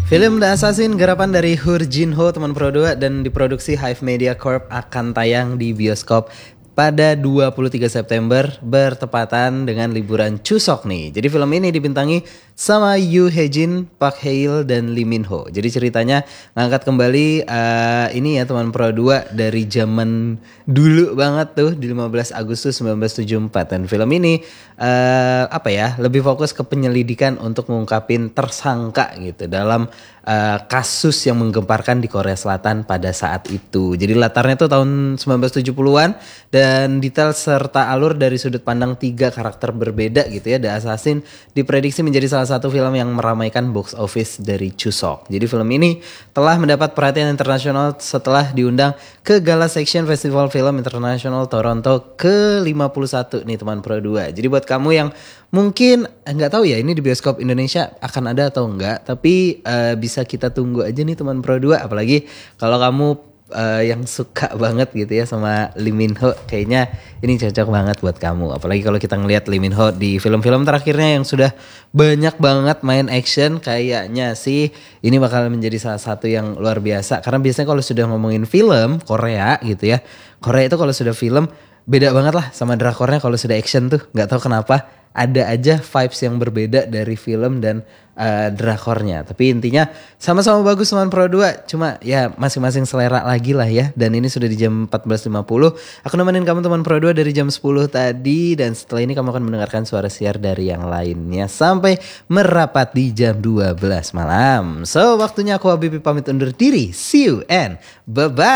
Film The Assassin garapan dari Hur Jin-ho teman Pro 2 dan diproduksi Hive Media Corp akan tayang di bioskop pada 23 September bertepatan dengan liburan Chuseok nih. Jadi film ini dibintangi sama Yoo Hae-jin, Park Hae-il dan Lee Min-ho. Jadi ceritanya ngangkat kembali ini ya teman Pro 2 dari zaman dulu banget tuh di 15 Agustus 1974 dan film ini lebih fokus ke penyelidikan untuk mengungkapin tersangka gitu dalam kasus yang menggemparkan di Korea Selatan pada saat itu. Jadi latarnya tuh tahun 1970-an dan detail serta alur dari sudut pandang 3 karakter berbeda gitu ya. The Assassin diprediksi menjadi salah satu film yang meramaikan box office dari Chuseok. Jadi film ini telah mendapat perhatian internasional setelah diundang ke Gala Section Festival Film Internasional Toronto ke-51 nih teman Pro 2. Jadi buat kamu yang mungkin nggak tahu ya ini di bioskop Indonesia akan ada atau enggak, tapi bisa kita tunggu aja nih teman Pro 2, apalagi kalau kamu yang suka banget gitu ya sama Lee Min-ho, kayaknya ini cocok banget buat kamu. Apalagi kalau kita ngelihat Lee Min-ho di film-film terakhirnya yang sudah banyak banget main action, kayaknya sih ini bakal menjadi salah satu yang luar biasa. Karena biasanya kalau sudah ngomongin film Korea gitu ya, Korea itu kalau sudah film beda banget lah sama drakornya kalau sudah action tuh. Nggak tahu kenapa ada aja vibes yang berbeda dari film dan drakornya. Tapi intinya sama-sama bagus teman Pro 2. Cuma ya masing-masing selera lagi lah ya. Dan ini sudah di jam 14.50. Aku nemenin kamu teman Pro 2 dari jam 10 tadi. Dan setelah ini kamu akan mendengarkan suara siar dari yang lainnya sampai merapat di jam 12 malam. So waktunya aku Habibie pamit undur diri. See you and bye-bye.